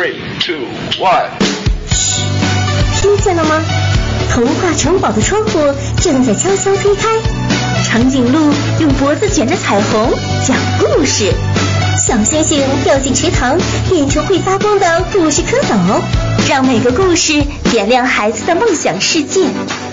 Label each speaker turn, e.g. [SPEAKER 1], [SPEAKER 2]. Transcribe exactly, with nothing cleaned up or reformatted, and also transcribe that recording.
[SPEAKER 1] Three, two, one。
[SPEAKER 2] 听见了吗？童话城堡的窗户正在悄悄推开，长颈鹿用脖子卷着彩虹讲故事，小星星掉进池塘变成会发光的故事蝌蚪，让每个故事点亮孩子的梦想世界。